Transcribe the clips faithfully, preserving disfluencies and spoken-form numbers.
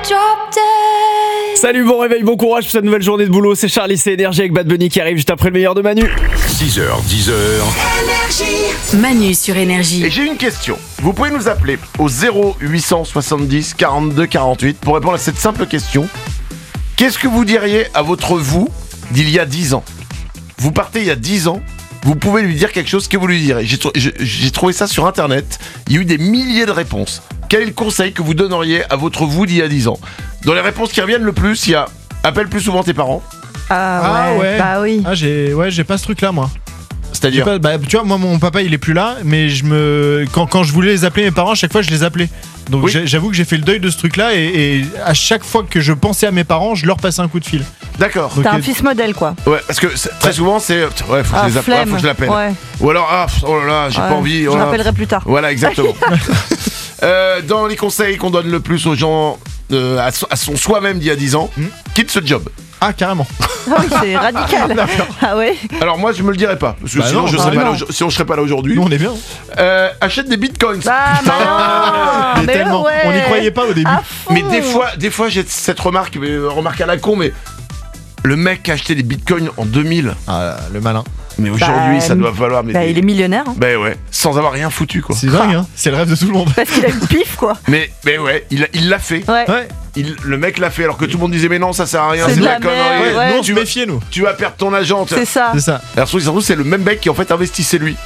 Salut, bon réveil, bon courage pour cette nouvelle journée de boulot. C'est Charlie, c'est Énergie avec Bad Bunny qui arrive juste après le meilleur de Manu. six heures, dix heures. Manu sur Énergie. Et j'ai une question. Vous pouvez nous appeler au zéro huit cent soixante-dix quarante-deux quarante-huit pour répondre à cette simple question. Qu'est-ce que vous diriez à votre vous d'il y a dix ans ? Vous partez il y a dix ans, vous pouvez lui dire quelque chose, que vous lui direz. J'ai, j'ai, j'ai trouvé ça sur internet, il y a eu des milliers de réponses. Quel est le conseil que vous donneriez à votre vous d'il y a dix ans ? Dans les réponses qui reviennent le plus, il y a appelle plus souvent tes parents. Ah ouais, Ah ouais. bah oui. Ah j'ai ouais j'ai pas ce truc là moi. C'est-à-dire Pas, bah, tu vois moi mon papa il est plus là mais je me quand, quand je voulais les appeler mes parents à chaque fois je les appelais. Donc oui. j'ai, j'avoue que j'ai fait le deuil de ce truc là et, et à chaque fois que je pensais à mes parents je leur passais un coup de fil. D'accord. Donc, T'as un euh, fils modèle quoi. Ouais, parce que c'est- très souvent c'est ouais, faut que Ah, je les appelle, flemme. faut que je l'appelle. Ouais. Ou alors ah oh là là, j'ai Ouais. pas envie. Je oh là. rappellerai plus tard. Voilà, exactement. euh, dans les conseils qu'on donne le plus aux gens euh, à, son, à son soi-même d'il y a dix ans, Hmm. quitte ce job. Ah carrément. Ah oui, c'est radical. Ah ouais. Alors moi je me le dirais pas, parce que Bah sinon, non, je bah serais pas non. là, au- sinon je serais pas là aujourd'hui. Nous on est bien. Euh, achète des bitcoins. Bah, bah non. Mais Mais tellement. ouais. On n'y croyait pas au début. À fond. Mais des fois, des fois j'ai cette remarque, mais, euh, remarque à la con, mais le mec qui a acheté des bitcoins en deux mille, Ah le malin. mais aujourd'hui Bah, ça doit valoir. Mais, Bah il est millionnaire. Hein. Ben ouais, sans avoir rien foutu quoi. C'est dingue hein. C'est le rêve de tout le monde. Parce qu'il a eu le pif quoi. Mais, mais ouais, il, a- il l'a fait. Ouais. Ouais. Il, le mec l'a fait alors que tout le monde disait mais non ça sert à rien, C'est c'est, de de la la connerie. merde, ouais. Nous on tu, se vas, méfiait nous. tu vas perdre ton agent. C'est ça. C'est ça. Alors surtout c'est le même mec qui en fait investissait lui.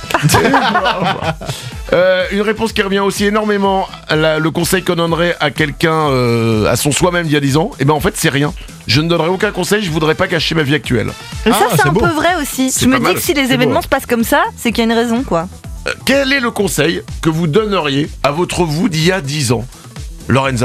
euh, une réponse qui revient aussi énormément, la- le conseil qu'on donnerait à quelqu'un, euh, à son soi-même d'il y a dix ans, et ben en fait c'est rien. Je ne donnerai aucun conseil, je voudrais pas gâcher ma vie actuelle. Mais ça Ah, c'est c'est un beau. peu vrai aussi. C'est Je me pas dis mal. que si les C'est événements beau. se passent comme ça, c'est qu'il y a une raison quoi. Euh, quel est le conseil que vous donneriez à votre vous d'il y a dix ans, Lorenza ?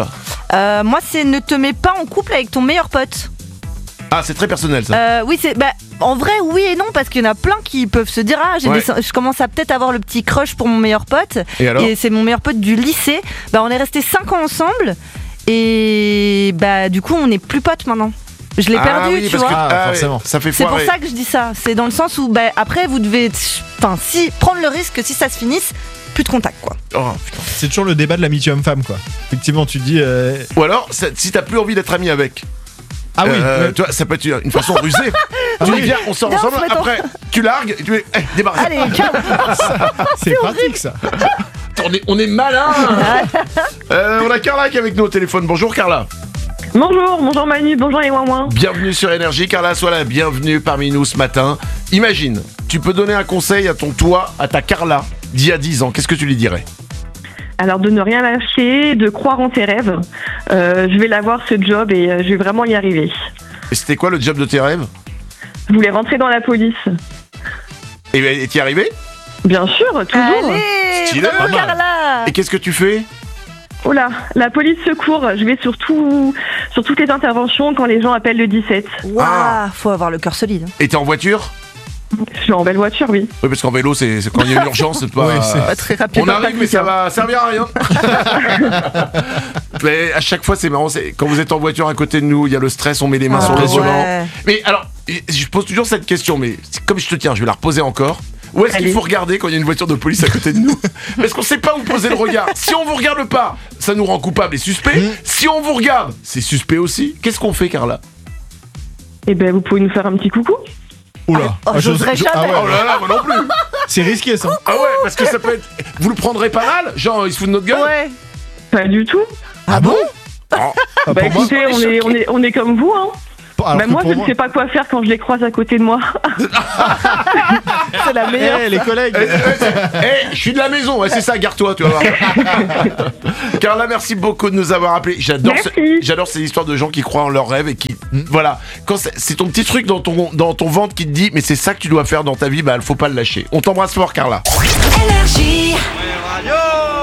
Euh, moi c'est ne te mets pas en couple avec ton meilleur pote. Ah c'est très personnel ça. Euh, oui, c'est bah, en vrai, oui et non, parce qu'il y en a plein qui peuvent se dire ah, j'ai Ouais. des- je commence à peut-être avoir le petit crush pour mon meilleur pote. Et alors ? Et c'est mon meilleur pote du lycée. Bah, on est restés cinq ans ensemble et bah du coup, on n'est plus potes maintenant. Je l'ai Ah perdu, oui, tu parce vois. que- Ah, ah, forcément. ouais, ça fait C'est pour foirer. ça que je dis ça. C'est dans le sens où bah, après, vous devez, enfin, si prendre le risque que si ça se finisse, plus de contact quoi. Oh, putain. C'est toujours le débat de l'amitié homme-femme quoi. Effectivement tu dis euh... Ou alors, ça- si t'as plus envie d'être ami avec. ah oui. Euh, ouais. tu vois, ça peut être une façon rusée. Tu dis, viens, on sort Viens, on ensemble. se met en- Après, tu largues et tu fais, eh, débarrasse. Allez, ciao. C'est pratique ça. On est, on est malin. Euh, on a Carla qui est avec nous au téléphone. Bonjour Carla. Bonjour, bonjour Manu, bonjour les ouin-ouin. Bienvenue sur Énergie. Carla, sois la bienvenue parmi nous ce matin. Imagine, tu peux donner un conseil à ton toi, à ta Carla, d'il y a dix ans. Qu'est-ce que tu lui dirais ? Alors de ne rien lâcher, de croire en tes rêves. Euh, je vais l'avoir ce job et euh, je vais vraiment y arriver. Et c'était quoi le job de tes rêves ? Je voulais rentrer dans la police. Et et t'y es arrivé ? Bien sûr, toujours. Allez, Stylé, bravo, pas mal. Carla. Et qu'est-ce que tu fais ? Oh là, la police secours, je vais sur, tout, sur toutes les interventions quand les gens appellent le dix-sept. Waouh, Ah. faut avoir le cœur solide. Et t'es en voiture ? Je suis en belle voiture, oui. Oui, parce qu'en vélo, c'est, c'est quand il y a une urgence, c'est pas. Oui, c'est Pas très rapide. On arrive, mais ça va servir à rien. Mais à chaque fois, c'est marrant. C'est, quand vous êtes en voiture à côté de nous, il y a le stress, on met les mains Ah, sur le volant. ouais. Mais alors, je pose toujours cette question, mais c'est comme je te tiens, je vais la reposer encore. Où est-ce qu'il Allez. faut regarder quand il y a une voiture de police à côté de nous ? Parce qu'on sait pas où poser le regard. Si on vous regarde pas, ça nous rend coupable et suspect. Mmh. Si on vous regarde, c'est suspect aussi. Qu'est-ce qu'on fait, Carla ? Eh ben, vous pouvez nous faire un petit coucou. Oula. Oh, Ah, j'ose- j'oserais je- jamais. ah ouais, Oh là là, moi non plus. c'est risqué ça. Ah ouais, parce que ça peut être. Vous le prendrez pas mal ? Genre, il se fout de notre gueule ? Ouais. Pas du tout. Ah bon Oh. Ah, Bah pour moi, écoutez, on est, on, est, on est comme vous, hein. alors Bah que moi, pour je ne sais pas quoi faire quand je les croise à côté de moi. C'est la meilleure. Eh, les collègues. Eh, eh, eh, je suis de la maison, ouais, c'est ça, garde-toi, tu vas voir. Carla, merci beaucoup de nous avoir appelés. J'adore, ce- Merci. j'adore ces histoires de gens qui croient en leurs rêves et qui, voilà, quand c'est, c'est ton petit truc dans ton, dans ton ventre qui te dit, mais c'est ça que tu dois faire dans ta vie, bah, faut pas le lâcher. On t'embrasse fort, Carla. Énergie. Radio